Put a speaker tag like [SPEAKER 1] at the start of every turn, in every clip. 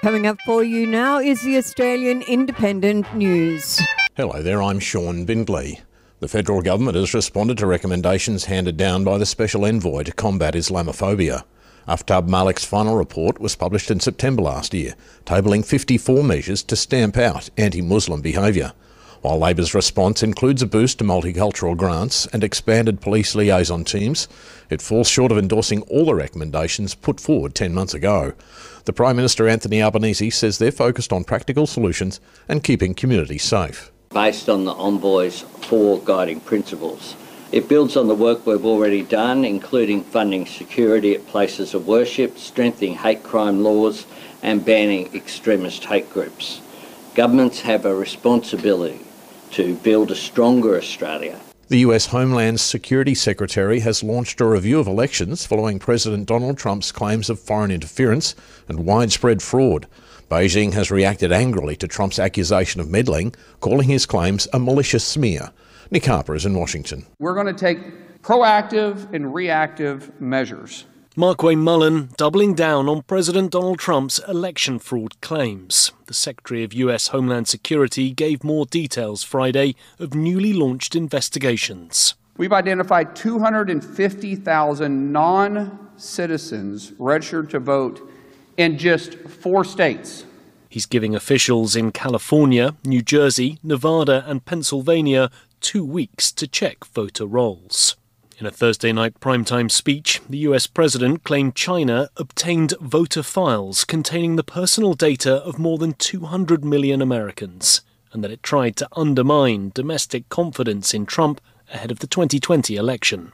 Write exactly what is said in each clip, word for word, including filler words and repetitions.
[SPEAKER 1] Coming up for you now is the Australian Independent News.
[SPEAKER 2] Hello there, I'm Sean Bindley. The federal government has responded to recommendations handed down by the Special Envoy to combat Islamophobia. Aftab Malik's final report was published in September last year, tabling fifty-four measures to stamp out anti-Muslim behaviour. While Labor's response includes a boost to multicultural grants and expanded police liaison teams, it falls short of endorsing all the recommendations put forward ten months ago. The Prime Minister Anthony Albanese says they're focused on practical solutions and keeping communities safe.
[SPEAKER 3] Based on the Envoy's four guiding principles, it builds on the work we've already done, including funding security at places of worship, strengthening hate crime laws and banning extremist hate groups. Governments have a responsibility to build a stronger Australia.
[SPEAKER 2] The U S Homeland Security Secretary has launched a review of elections following President Donald Trump's claims of foreign interference and widespread fraud. Beijing has reacted angrily to Trump's accusation of meddling, calling his claims a malicious smear. Nick Harper is in Washington.
[SPEAKER 4] We're going to take proactive and reactive measures.
[SPEAKER 5] Markwayne Mullin doubling down on President Donald Trump's election fraud claims. The Secretary of U S Homeland Security gave more details Friday of newly launched investigations.
[SPEAKER 4] We've identified two hundred fifty thousand non-citizens registered to vote in just four states.
[SPEAKER 5] He's giving officials in California, New Jersey, Nevada and Pennsylvania two weeks to check voter rolls. In a Thursday night primetime speech, the U S president claimed China obtained voter files containing the personal data of more than two hundred million Americans, and that it tried to undermine domestic confidence in Trump ahead of the twenty twenty election.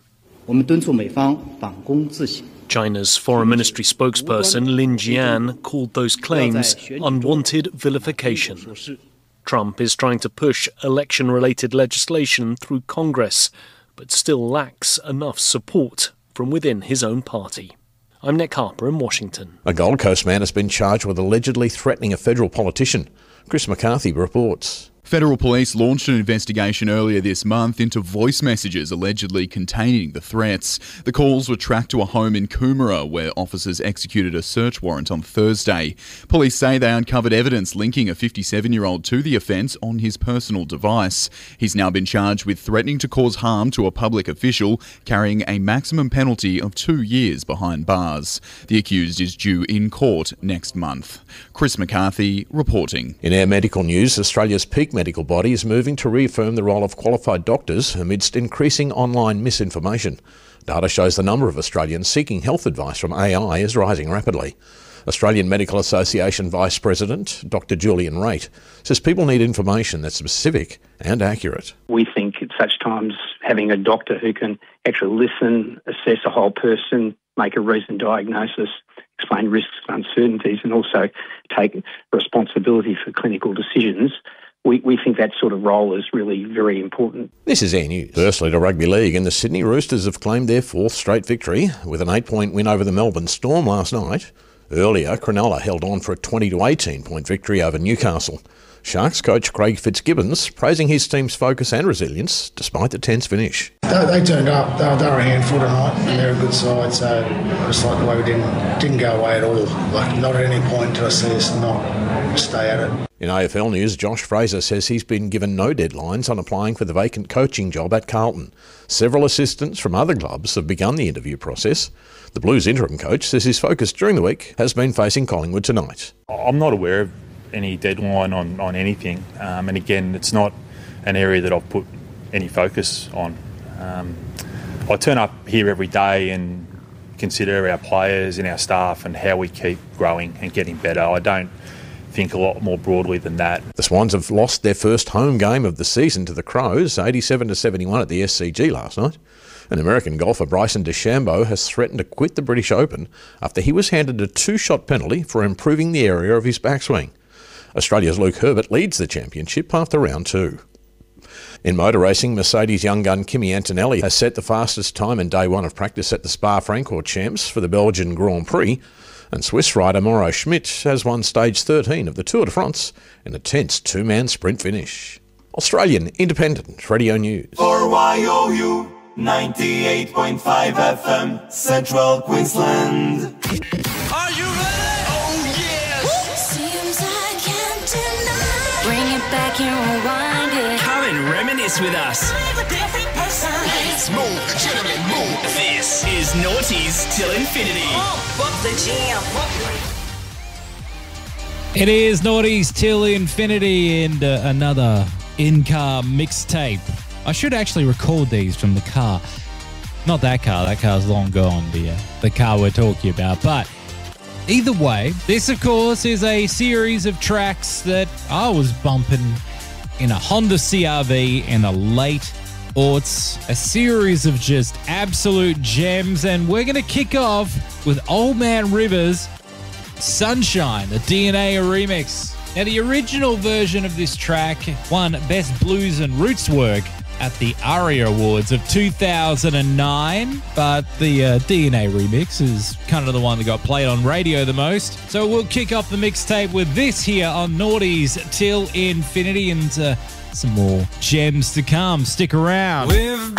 [SPEAKER 5] China's Foreign Ministry spokesperson Lin Jian called those claims unwanted vilification. Trump is trying to push election-related legislation through Congress, but still lacks enough support from within his own party. I'm Nick Harper in Washington.
[SPEAKER 2] A Gold Coast man has been charged with allegedly threatening a federal politician. Chris McCarthy reports.
[SPEAKER 6] Federal police launched an investigation earlier this month into voice messages allegedly containing the threats. The calls were tracked to a home in Coomera, where officers executed a search warrant on Thursday. Police say they uncovered evidence linking a fifty-seven-year-old to the offence on his personal device. He's now been charged with threatening to cause harm to a public official, carrying a maximum penalty of two years behind bars. The accused is due in court next month. Chris McCarthy reporting.
[SPEAKER 2] In our medical news, Australia's peak medical body is moving to reaffirm the role of qualified doctors amidst increasing online misinformation. Data shows the number of Australians seeking health advice from A I is rising rapidly. Australian Medical Association Vice President Doctor Julian Raitt says people need information that's specific and accurate.
[SPEAKER 7] We think at such times having a doctor who can actually listen, assess a whole person, make a reasoned diagnosis, explain risks and uncertainties, and also take responsibility for clinical decisions, We, we think that sort of role is really very important.
[SPEAKER 2] This is Air News. Firstly to rugby league, and the Sydney Roosters have claimed their fourth straight victory with an eight-point win over the Melbourne Storm last night. Earlier, Cronulla held on for a twenty to eighteen point victory over Newcastle. Sharks coach Craig Fitzgibbons praising his team's focus and resilience despite the tense finish.
[SPEAKER 8] They, they turned up. They were, they were a handful tonight, and they're a good side. So I just like the way we didn't didn't go away at all. Like not at any point did I see us not stay at it.
[SPEAKER 2] In A F L news, Josh Fraser says he's been given no deadlines on applying for the vacant coaching job at Carlton. Several assistants from other clubs have begun the interview process. The Blues interim coach says his focus during the week has been facing Collingwood tonight.
[SPEAKER 9] I'm not aware of any deadline on, on anything. Um, and again, it's not an area that I've put any focus on. Um, I turn up here every day and consider our players and our staff and how we keep growing and getting better. I don't think a lot more broadly than that.
[SPEAKER 2] The Swans have lost their first home game of the season to the Crows, eighty-seven to seventy-one at the S C G last night. An American golfer, Bryson DeChambeau, has threatened to quit the British Open after he was handed a two-shot penalty for improving the area of his backswing. Australia's Luke Herbert leads the championship after round two. In motor racing, Mercedes young gun Kimi Antonelli has set the fastest time in day one of practice at the Spa-Francorchamps Champs for the Belgian Grand Prix, and Swiss rider Mauro Schmidt has won stage thirteen of the Tour de France in a tense two-man sprint finish. Australian Independent Radio News.
[SPEAKER 10] For Y O U ninety-eight point five F M, Central Queensland.
[SPEAKER 11] Are you ready? Oh yes! back and rewind it.
[SPEAKER 12] Come and reminisce with us.
[SPEAKER 11] Let's move, gentlemen, move.
[SPEAKER 12] This is Naughties Till Infinity.
[SPEAKER 11] Pump up the jam.
[SPEAKER 13] It is Naughties Till Infinity and uh, another in-car mixtape. I should actually record these from the car. Not that car, that car's long gone, the, uh, the car we're talking about. But either way, this, of course, is a series of tracks that I was bumping in a Honda C R V in the late aughts. A series of just absolute gems. And we're going to kick off with Old Man Rivers' Sunshine, the D N A remix. Now, the original version of this track won Best Blues and Roots Work at the ARIA Awards of two thousand nine, but the uh, D N A remix is kind of the one that got played on radio the most. So we'll kick off the mixtape with this here on Naughties Till Infinity, and uh, some more gems to come. Stick around.
[SPEAKER 14] We've